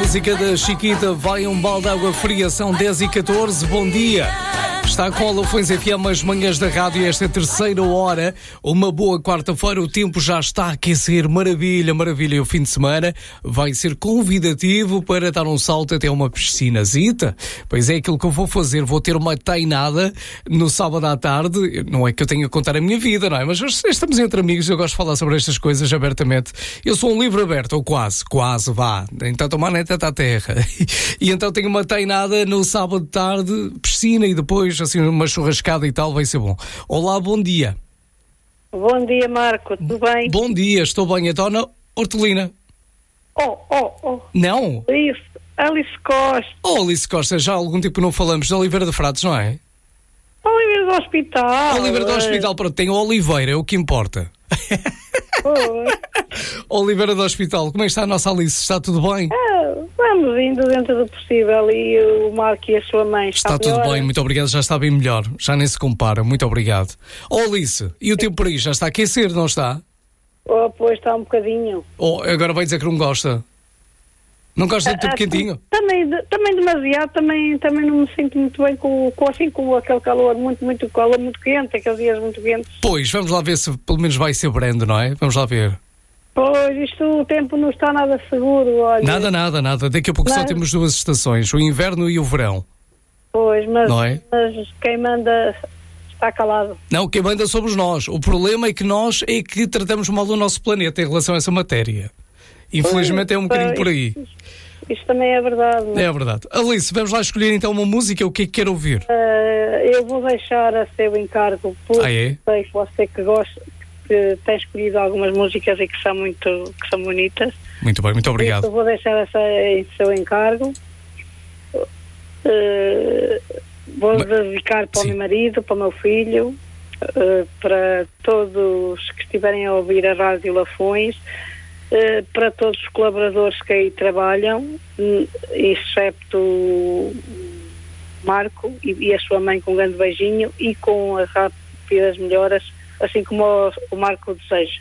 música da Chiquita, vai um balde de água fria, são 10h14, bom dia. Está com a Lafões FM, as manhãs da rádio, esta terceira hora, uma boa quarta-feira, o tempo já está a aquecer, maravilha, maravilha, e o fim de semana vai ser convidativo para dar um salto até uma piscinazita. Pois é aquilo que eu vou fazer, vou ter uma tainada no sábado à tarde, não é que eu tenha a contar a minha vida, não é? Mas estamos entre amigos, eu gosto de falar sobre estas coisas abertamente. Eu sou um livro aberto, ou quase, vá, então tomar neta à terra. E então tenho uma tainada no sábado de tarde, piscina e depois assim uma churrascada e tal, vai ser bom. Olá, bom dia. Bom dia, Marco, tudo bem? Bom dia, estou bem. Então, na hortelina. Oh. Não? Alice Costa. Oh, Alice Costa, já há algum tempo não falamos de Oliveira de Frades, não é? Oliveira do Hospital. Oliveira do Hospital, pronto, tem Oliveira, é o que importa. Oliveira do Hospital, como é que está a nossa Alice? Está tudo bem? Vamos indo dentro do possível, e o Marco e a sua mãe está tudo bem, muito obrigado, já está bem melhor, já nem se compara, muito obrigado. Oh, Alice, e o tempo por aí já está a aquecer, não está? Pois está um bocadinho. Agora vai dizer que não gosta. Não gosta de tempo quentinho? Também demasiado, também não me sinto muito bem com aquele calor muito quente, aqueles dias muito quentes. Pois, vamos lá ver se pelo menos vai ser brando, não é? Vamos lá ver. Pois, o tempo não está nada seguro, olha. Nada. Daqui a pouco só temos duas estações, o inverno e o verão. Pois, mas mas quem manda está calado. Não, quem manda somos nós. O problema é que nós tratamos mal o nosso planeta em relação a essa matéria. Infelizmente é um bocadinho por aí. Isto também é verdade. Não? É verdade. Alice, vamos lá escolher então uma música, o que é que quer ouvir? Eu vou deixar a seu encargo, porque sei que você que gosta, que tem escolhido algumas músicas e que são bonitas. Muito bem, muito obrigado. Eu vou deixar em seu encargo. Vou dedicar para o meu marido, para o meu filho, para todos que estiverem a ouvir a Rádio Lafões, para todos os colaboradores que aí trabalham, excepto o Marco e a sua mãe, com um grande beijinho, e com as rápidas melhoras, assim como o Marco deseja.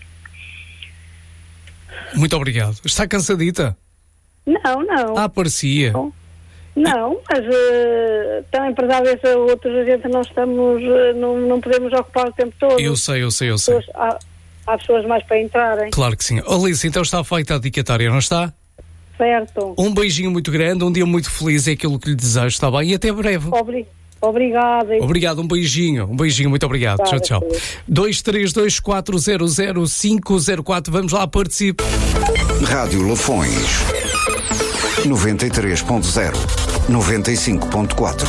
Muito obrigado. Está cansadita? Não. Parecia. Não, mas também para dar vez a outros, a gente não estamos, não podemos ocupar o tempo todo. Eu sei. Há pessoas mais para entrarem. Claro que sim. Alice, então está feita a dedicatória, não está? Certo. Um beijinho muito grande, um dia muito feliz, é aquilo que lhe desejo, está bem? E até breve. Obrigada. Obrigado, um beijinho, muito obrigado. Tchau. 232400504, vamos lá, participe. Rádio Lafões 93.0, 95.4,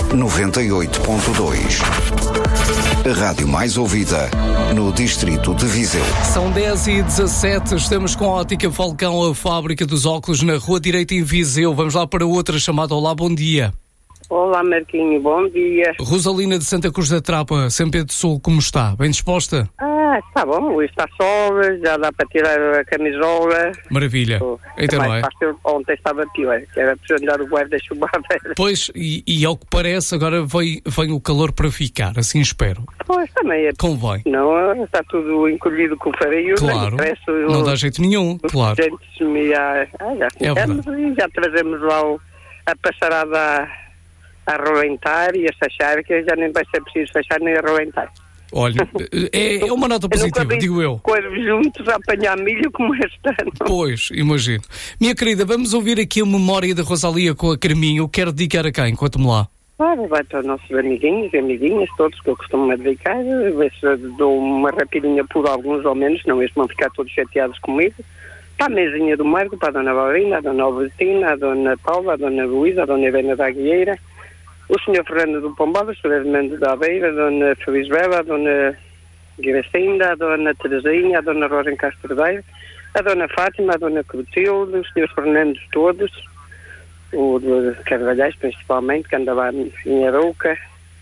98.2. A rádio mais ouvida no distrito de Viseu. São 10h17, estamos com a Ótica Falcão, a fábrica dos óculos, na Rua Direita em Viseu. Vamos lá para outra chamada. Olá, bom dia. Olá, Marquinho, bom dia. Rosalina de Santa Cruz da Trapa, São Pedro do Sul, como está? Bem disposta? Está bom, hoje está sol, já dá para tirar a camisola. Maravilha. Então não é? Ontem estava pior, que era preciso andar o guarda-chuva a ver. Pois, e ao que parece, agora vem o calor para ficar, assim espero. Pois, também é. Convém. Não, está tudo encolhido com o farinho. Claro, não dá jeito nenhum, claro. Já fizemos e já trazemos lá a passarada a arrebentar e a fechar, que já nem vai ser preciso fechar nem arrebentar. Olha, é uma nota positiva, digo eu. Coisas juntos a apanhar milho como este ano. Pois, imagino. Minha querida, vamos ouvir aqui a memória da Rosalia com a Carminho. Quero dedicar a quem? Conta-me lá. Claro, vai para os nossos amiguinhos e amiguinhas, todos que eu costumo dedicar. Ver se dou uma rapidinha por alguns ou menos, não eles vão ficar todos chateados comigo. Para a mesinha do Marco, para a Dona Baurina, a Dona Albertina, a Dona Paula, a Dona Luísa, a Dona Helena da Aguilheira, o Sr. Fernando do Pombal, o Sr. Edmundo da Aveira, a Dona Felisbela, a Dona Guiracinda, a Dona Terezinha, a Dona Rosa Castro Daire, a Dona Fátima, a Dona Clotilde, os Srs. Fernandos todos, o de Carvalhais principalmente, que andava em Arouca,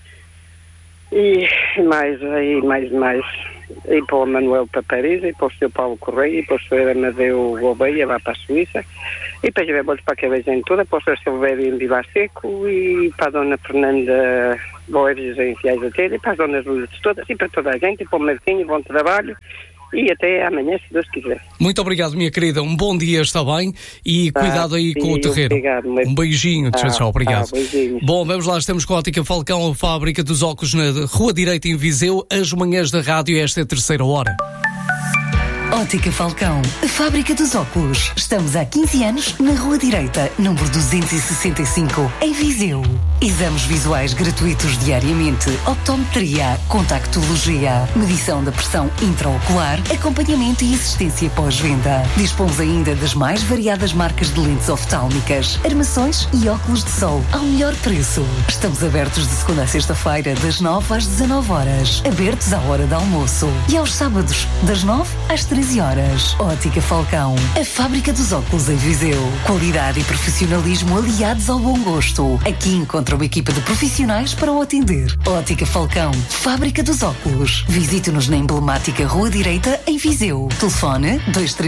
e mais. E para o Manuel para Paris, e para o Sr. Paulo Correia, e para o Sr. Amadeu Gouveia, lá para a Suíça, e para as bolhas para a cabeça em toda, para o Sr. Silvério em Vivar Seco, e para a Dona Fernanda Boeres em Fiais da Telha, e para as Donas Luzes todas, e para toda a gente, e para o Marquinho, bom trabalho, e até amanhã, se Deus quiser. Muito obrigado, minha querida. Um bom dia, está bem? E cuidado aí com o terreno. Obrigado, um beijinho. Tchau, obrigado. Beijinho. Bom, vamos lá, estamos com a Ótica Falcão, a fábrica dos óculos na Rua Direita, em Viseu, as manhãs da rádio, esta é a terceira hora. Ótica Falcão, a fábrica dos óculos. Estamos há 15 anos na Rua Direita, número 265, em Viseu. Exames visuais gratuitos diariamente, optometria, contactologia, medição da pressão intraocular, acompanhamento e assistência pós-venda. Dispomos ainda das mais variadas marcas de lentes oftálmicas, armações e óculos de sol ao melhor preço. Estamos abertos de segunda a sexta-feira, das 9 às 19 horas. Abertos à hora de almoço. E aos sábados, das 9 às 13 horas. Ótica Falcão, a fábrica dos óculos em Viseu. Qualidade e profissionalismo aliados ao bom gosto. Aqui encontra uma equipa de profissionais para o atender. Ótica Falcão, fábrica dos óculos. Visite-nos na emblemática Rua Direita, em Viseu. Telefone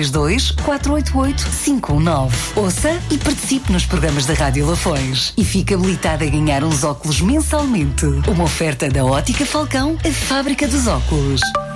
232-488-519. Ouça e participe nos programas da Rádio Lafões. E fique habilitado a ganhar uns óculos mensalmente. Uma oferta da Ótica Falcão, a fábrica dos óculos.